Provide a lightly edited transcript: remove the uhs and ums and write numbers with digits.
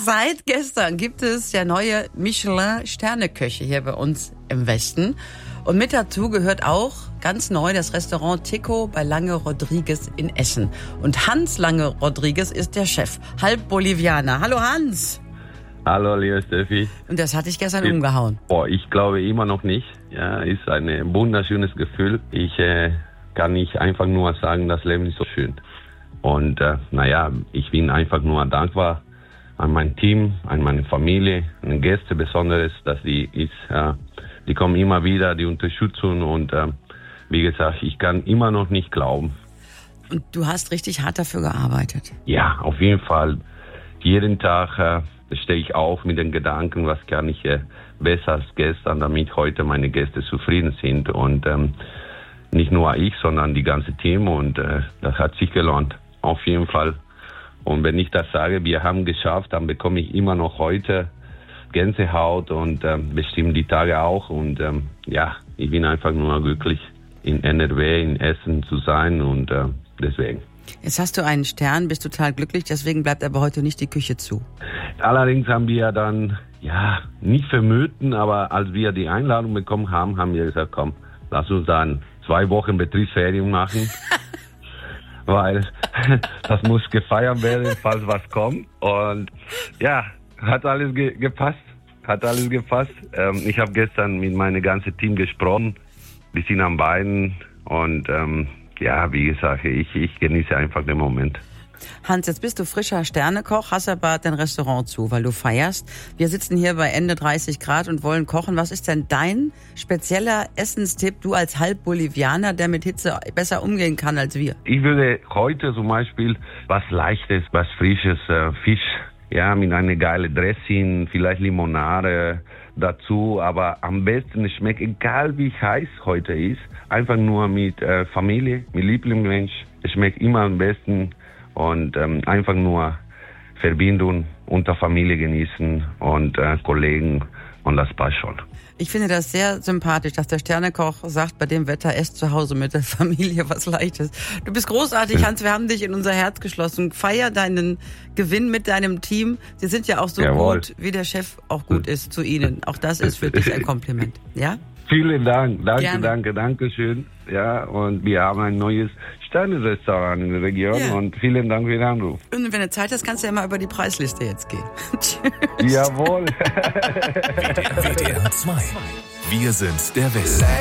Seit gestern gibt es ja neue Michelin-Sterneköche hier bei uns im Westen. Und mit dazu gehört auch ganz neu das Restaurant Tico bei Lange Rodriguez in Essen. Und Hans Lange Rodriguez ist der Chef, halb Bolivianer. Hallo Hans. Hallo, liebe Steffi. Und das hat dich gestern umgehauen. Ich glaube immer noch nicht. Ja, ist ein wunderschönes Gefühl. Ich kann nicht einfach nur sagen, das Leben ist so schön. Und ich bin einfach nur dankbar an mein Team, an meine Familie, an die Gäste besonders, dass die kommen immer wieder, die Unterstützung und wie gesagt, ich kann immer noch nicht glauben. Und du hast richtig hart dafür gearbeitet. Ja, auf jeden Fall. Jeden Tag stehe ich auf mit den Gedanken, was kann ich besser als gestern, damit heute meine Gäste zufrieden sind. Und nicht nur ich, sondern die ganze Team. Und das hat sich gelohnt, auf jeden Fall. Und wenn ich das sage, wir haben geschafft, dann bekomme ich immer noch heute Gänsehaut und bestimmt die Tage auch. Und ich bin einfach nur glücklich, in NRW, in Essen zu sein und deswegen. Jetzt hast du einen Stern, bist total glücklich, deswegen bleibt aber heute nicht die Küche zu. Allerdings haben wir dann, nicht vermuten, aber als wir die Einladung bekommen haben, haben wir gesagt, komm, lass uns dann 2 Wochen Betriebsferien machen. Weil das muss gefeiert werden, falls was kommt. Und hat alles gepasst. Ich habe gestern mit meinem ganzen Team gesprochen. Wir sind am Beinen und wie gesagt, ich genieße einfach den Moment. Hans, jetzt bist du frischer Sternekoch, hast aber dein Restaurant zu, weil du feierst. Wir sitzen hier bei Ende 30 Grad und wollen kochen. Was ist denn dein spezieller Essenstipp, du als Halb-Bolivianer, der mit Hitze besser umgehen kann als wir? Ich würde heute zum Beispiel was Leichtes, was Frisches, Fisch, mit einer geilen Dressing, vielleicht Limonade dazu. Aber am besten schmeckt, egal wie heiß heute ist, einfach nur mit Familie, mit Lieblingsmensch. Es schmeckt immer am besten. Und einfach nur Verbindung unter Familie genießen und Kollegen und das passt schon. Ich finde das sehr sympathisch, dass der Sternekoch sagt, bei dem Wetter esst zu Hause mit der Familie was Leichtes. Du bist großartig, Hans, wir haben dich in unser Herz geschlossen. Feier deinen Gewinn mit deinem Team. Sie sind ja auch so gut, wie der Chef auch gut ist zu Ihnen. Auch das ist für dich ein Kompliment, ja? Vielen Dank, danke schön. Ja, und wir haben ein neues Sterne-Restaurant in der Region und vielen Dank für den Anruf. Und wenn du Zeit hast, kannst du ja mal über die Preisliste jetzt gehen. Jawohl. WDR 2. Wir sind der Westen.